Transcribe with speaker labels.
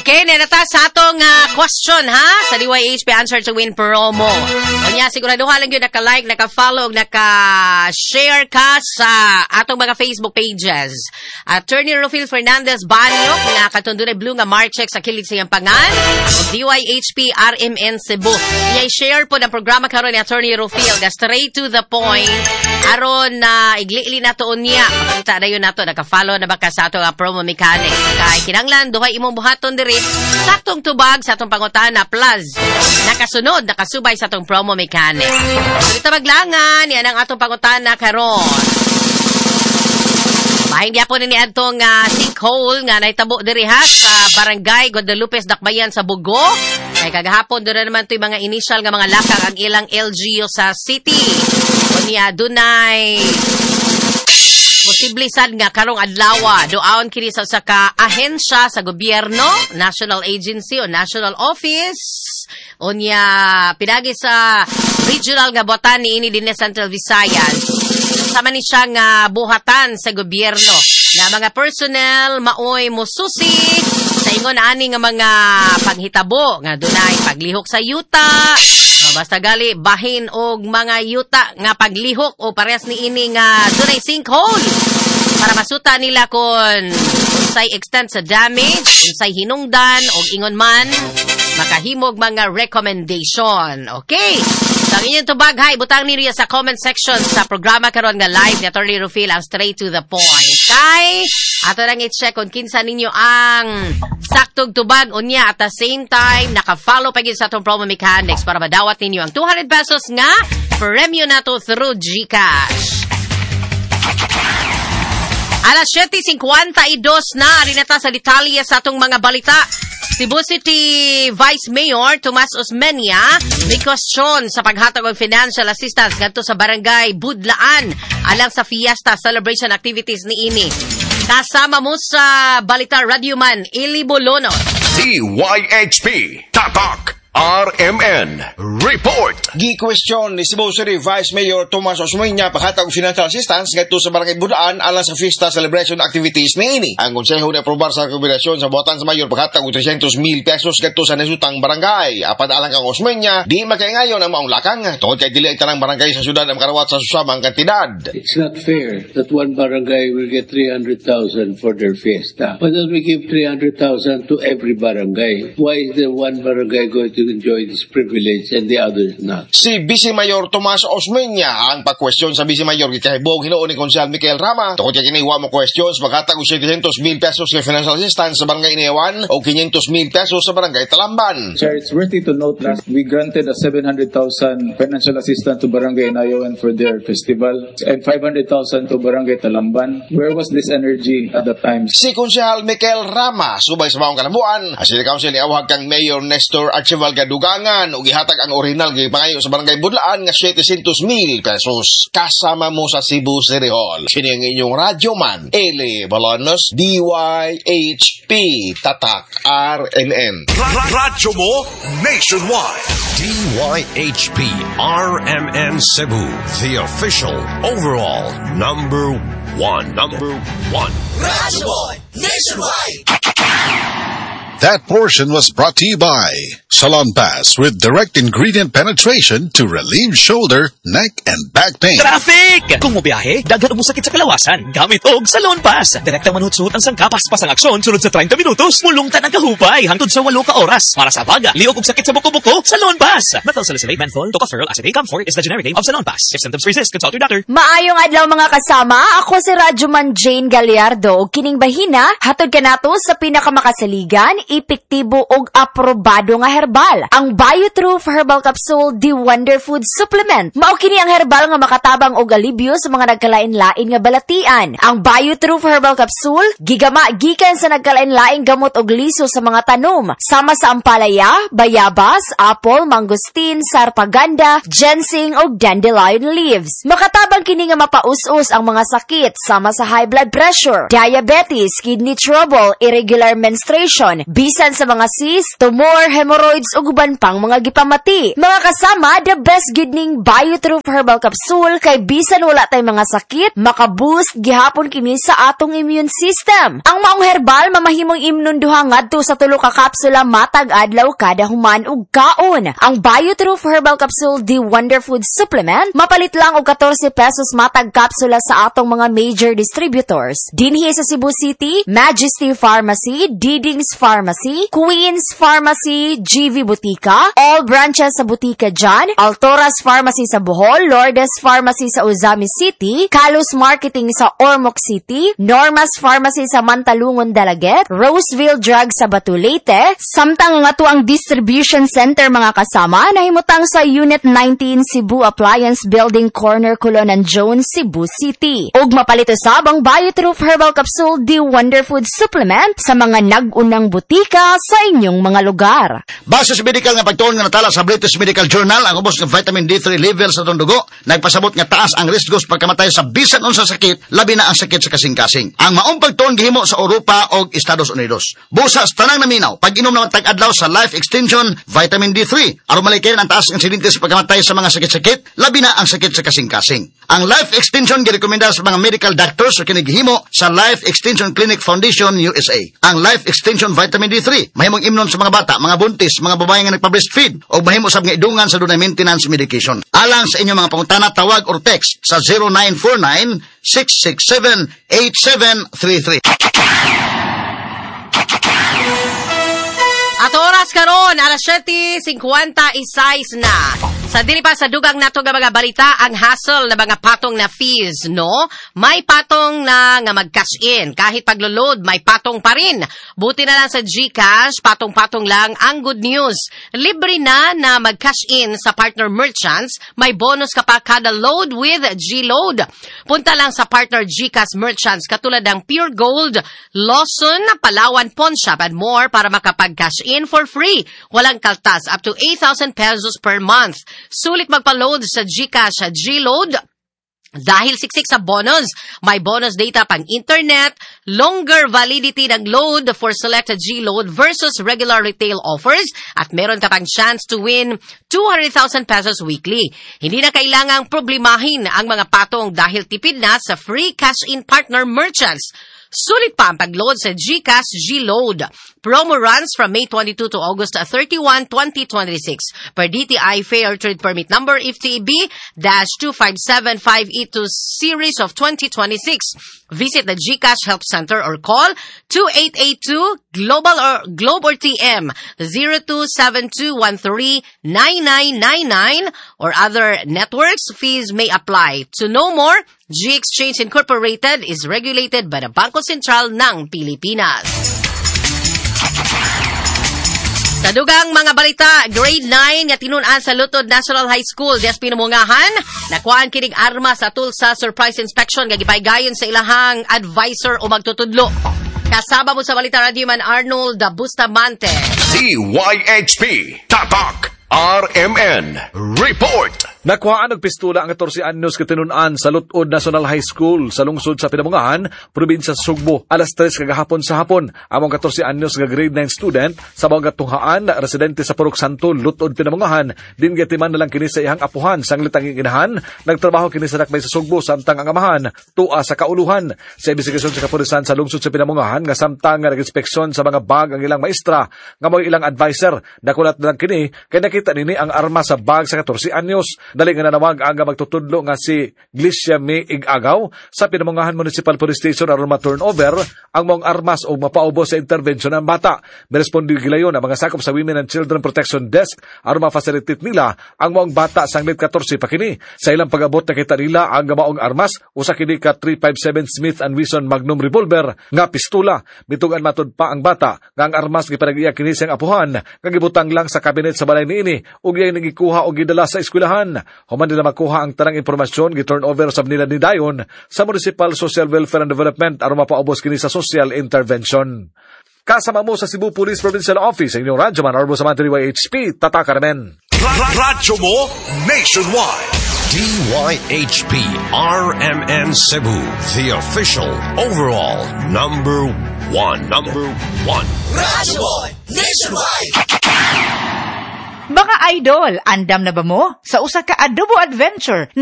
Speaker 1: Okay, nenata sa atong question ha sa DYHP Answer to Win promo. Kanya siguraduhan lang yun naka-like, naka-follow, naka-share ka sa atong mga Facebook pages. Attorney Rufil Fernandez Banyo, nga katundunay blue nga marcheck sa kilid siyang pangan, DYHP RMN Cebu. I-share po ng programa karon ni Attorney Rufil, straight to the point. Aron na igli-ili nato unya. Makita na yun nato, naka-follow na baka sa atong promo mechanics. Kay kinanglan, duhay imong buhaton diri saktong tubag sa atong pangutana plus nakasunod nakasubay sa atong promo mechanics. Dito maglangan yan ang atong pangutana karon. Mahing po ni atong sinkhole nga naitabo diri ha sa Barangay Guadalupe Dakbayan sa Bugo. Kay kagahapon doon na naman to yung mga initial nga mga lakang ang ilang LGU sa city. Kunya dunay posible sad nga karong adlaw doaon kini sa ka ahensya sa gobyerno, national agency o national office. Unya pinagi sa regional nga botan ni ini dinhi Central Visayas. Sama ni siya nga buhatan sa gobyerno na mga personnel maoy mususi sa ingon ani nga mga panghitabo nga dunay paglihok sa yuta. Basta gali bahin og mga yuta nga paglihok o parehas ni ini nga dunay sinkhole para masuta nila kung unsay extent sa damage, unsay hinungdan og ingon man makahimog mga recommendation. Okay. So, ang inyong tubaghay, butang niyo sa comment section sa programa karon nga live ni Attorney Rufil ang straight to the point. Kay, ato lang i-check kung kinsa ninyo ang saktog tubag unya at the same time, naka-follow pa gid sa atong promo mechanics para madawat ninyo ang 200 pesos nga premyo nato through GCash. Alas 7:52 na, rinata sa detalye sa atong mga balita. Cebu City Vice Mayor Tomas Osmeña may question sa paghatag ng financial assistance ngadto sa Barangay Budlaan alang sa fiesta celebration activities ni ini. Kasama mo sa Balita Radyoman Ili Bolonos.
Speaker 2: DYHP Tatak RMN Report.
Speaker 3: Gi-question ni Cebu City Vice Mayor Tomas Osmeña paghatag og financial assistance ngadto sa Barangay Budlaan alang sa fiesta celebration activities niini. Ang konseho na aprobar sa kombinasyon sa buhatan sa mayor paghatag og 300,000 pesos ngadto sa nasutang barangay. Apan alang kang Osmeña, di makaingayon ang maong lakang tungod kay dili ang tanang barangay sa syudad ang karawat sa susamang kantidad.
Speaker 4: It's not fair that one barangay will get 300,000 for their fiesta. Why don't we give 300,000 to every barangay? Why is there one barangay going to enjoy this privilege and the others not?
Speaker 3: Si Vice Mayor Tomas Osmeña ang pag-question sa Vice Mayor gikahibog hinuon ni Konsehal Michael Rama tungod kay kini wa mo questions maghatag og 700,000 pesos sa financial assistance sa Barangay Inewan o 500,000 pesos sa Barangay Talamban.
Speaker 5: Sir, it's worthy to note that we granted a 700,000 financial assistance to Barangay Inayawan for their festival and 500,000 to Barangay Talamban. Where was this energy at the time?
Speaker 3: Si Konsehal Michael Rama subay sa maong kanabuan ang City Council ni awag kang Mayor Nestor Archival Gadugangan ug gihatag ang original gipangayo sa Barangay Budlaan nga 700,000 pesos kasama mo sa Cebu City Hall. Kini ang inyong radyoman Eli Bolonos, DYHP Tatak RMN.
Speaker 2: Radyo mo nationwide. DYHP RMN Cebu, the official overall number one.
Speaker 6: Radyo Boy Nationwide.
Speaker 7: That portion was brought to you by Salon Pass with direct ingredient penetration to relieve shoulder, neck, and back pain.
Speaker 8: Traffic! Kung mobiyahe, daghan mo sakit sa kalawasan, gamit og Salon Pass. Direktang manhutsuhot ang sangkapas-pas ang aksyon sunod sa 30 minutos. Mulungtan ang kahupay hangtod sa 8 ka oras. Para sa baga, liog og sakit sa buko-buko, Salon Pass. Methyl salicylate, menthol, tocopherol acetate, camphor is the generic name of Salon Pass. If symptoms persist, consult your doctor.
Speaker 9: Maayong adlaw mga kasama. Ako si Radyoman Jane Gallardo. Kining bahina, hatod ka nato sa pinakamakasaligan, epektibo og aprobado nga herbal. Ang Biotroof Herbal Capsule The Wonder Food Supplement. Mao kini ang herbal nga makatabang og alibyo sa mga nagkalain-lain nga balatian. Ang Biotroof Herbal Capsule gigama gikan sa nagkalain-laing gamot og liso sa mga tanom, sama sa ampalaya, bayabas, apple, mangosteen, sarpaganda, ginseng ug dandelion leaves. Makatabang kini nga mapaus-us ang mga sakit sama sa high blood pressure, diabetes, kidney trouble, irregular menstruation, bisan sa mga cyst, tumor, hemorrhoid steroids ug uban pang mga gipamati. Mga kasama, the best gid ning BioTruth Herbal Capsule kay bisan wala tay mga sakit, maka-boost gihapon kini sa atong immune system. Ang maong herbal mamahimong imnon duha ngadto sa 3 ka kapsula matag adlaw kada human ug kaon. Ang BioTruth Herbal Capsule The Wonder Food Supplement mapalit lang og 14 pesos matag kapsula sa atong mga major distributors. Dinhi sa Cebu City, Majesty Pharmacy, Diding's Pharmacy, Queen's Pharmacy, GV Butika, all branches sa Butika dyan, Altoras Pharmacy sa Bohol, Lourdes Pharmacy sa Uzami City, Kalos Marketing sa Ormoc City, Normas Pharmacy sa Mantalungon Dalaget, Roseville Drug sa Batu Leyte, samtang nga to ang distribution center mga kasama, nahimutang sa Unit 19 Cebu Appliance Building Corner, Colonan Jones, Cebu City. Ug mapalit usab ang BioTruth Herbal Capsule The Wonder Food Supplement sa mga nag-unang butika sa inyong mga lugar.
Speaker 10: Base sa medical nga pagtuon nga natala sa British Medical Journal, ang ubos ng vitamin D3 level sa itong dugo, nagpasabot nga taas ang risko sa pagkamatay sa bisan unsa sakit, labi na ang sakit sa kasing-kasing. Ang maong pagtuon gihimo sa Europa o Estados Unidos. Busa sa tanang naminaw, pag-inom naman tag-adlaw sa Life Extension Vitamin D3, aron malikayan ang taas ng insidente sa pagkamatay sa mga sakit-sakit, labi na ang sakit sa kasing-kasing. Ang Life Extension girekomenda sa mga medical doctors sa kinigihimo sa Life Extension Clinic Foundation USA. Ang Life Extension Vitamin D3 mahimong imnon sa mga bata, mga buntis, mga babae nga nagpa-breastfeed o mahimo sab nga idungan sa dunay maintenance medication. Alang sa inyong mga pangutana, tawag or text sa 0949-667-8733.
Speaker 1: At oras karon, alas 7:56 na. Sa dili pa sa dugang nato nga mga balita, ang hassle na mga patong na fees, no? May patong na nga mag-cash in. Kahit paglo-load, may patong pa rin. Buti na lang sa GCash, patong-patong lang ang good news. Libre na mag-cash in sa partner merchants. May bonus ka pa kada load with G-Load. Punta lang sa partner GCash merchants katulad ng Pure Gold, Lawson, Palawan Pawn Shop, and more para makapag-cash in for free. Walang kaltas, up to 8,000 pesos per month. Sulit magpa-load sa GCash sa G-Load. Dahil siksik sa bonus, may bonus data pang internet, longer validity ng load for selected G-Load versus regular retail offers, at meron ka pang chance to win 200,000 pesos weekly. Hindi na kailangang problemahin ang mga patong dahil tipid na sa free cash-in partner merchants. Sulit pa ang pag-load sa GCash G-Load. Promo runs from May 22 to August 31, 2026. Per DTI Fair Trade Permit Number FTEB-257582 Series of 2026. Visit the GCash Help Center or call 2882-GLOBE or TM 0272139999 or other networks. Fees may apply. To know more, G-Exchange Incorporated is regulated by the Bangko Sentral ng Pilipinas. Kadugang mga balita, grade 9 nga tinun-an sa Lutod National High School, dias pinumungahan, nakuhaan kining armas sa Tulsa surprise inspection nga gipaygayon sa ilahang advisor o magtutudlo. Kasama mo sa balita Radio Man Arnold Bustamante.
Speaker 2: DYHP Tatak RMN Report.
Speaker 11: Nakuhaan og pistola ang 14 anyos katinunan sa Lutod National High School sa lungsod sa Pinamungahan, probinsya sa Sugbo. Alas 3 kagahapon sa hapon, among 14 anyos nga grade 9 student sa mga tunghaan residente sa Purok Santo, Lutod, Pinamungahan, din gatiman na lang kini sa ihang apuhan sang litanging inahan, nagtrabaho kini sa dakbay sa Sugbo samtang ang amahan tua sa kauluhan. Sa investigasyon sa kapulisan sa lungsod sa Pinamungahan nga samtang nga nag-inspeksyon sa mga bag ang ilang maestra nga mo'y ilang advisor, nakulat na lang kini kay nakita nini ang arma sa bag sa 14 anyos. Dali nga nanawag ang magtutudlo nga si Glicia May Igagaw sa Pinamungahan Municipal Police Station aron ma-turnover ang mga armas o mapaubos sa intervensyon ng bata. Merespondi gilayon ang mga sakop sa Women and Children Protection Desk aron ma-facilitate nila ang mga bata sa hanglit 14 pa kini. Sa ilang pag-abot nakita nila ang maong armas usa kini ka 357 Smith & Wesson Magnum revolver nga pistola. Bitugan matud pa ang bata nga ang armas gipanag-iya kini sa apuhan nga gibutang lang sa kabinet sa balay niini ug iyang nagikuha og gidala sa eskwelahan. Human nila makuha ang tanang impormasyon gi-turnover sa nila ni dayon sa Municipal Social Welfare and Development aron mapaubos kini sa social intervention. Kasama mo sa Cebu Police Provincial Office ang inyong radyo man Arbo sa DYHP Tatak RMN.
Speaker 2: Radyo mo nationwide. DYHP RMN Cebu, the official overall number one.
Speaker 6: Radyo Nationwide.
Speaker 12: Mga idol, andam na ba mo? Sa usa ka adobo adventure